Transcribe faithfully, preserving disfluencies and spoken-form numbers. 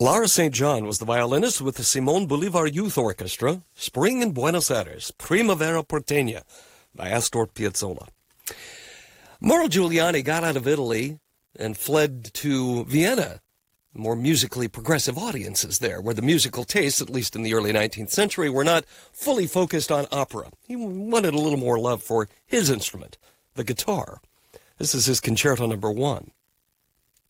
Lara Saint John was the violinist with the Simón Bolívar Youth Orchestra, Spring in Buenos Aires, Primavera Porteña, by Astor Piazzolla. Mauro Giuliani got out of Italy and fled to Vienna. More musically progressive audiences there, where the musical tastes, at least in the early nineteenth century, were not fully focused on opera. He wanted a little more love for his instrument, the guitar. This is his concerto number one.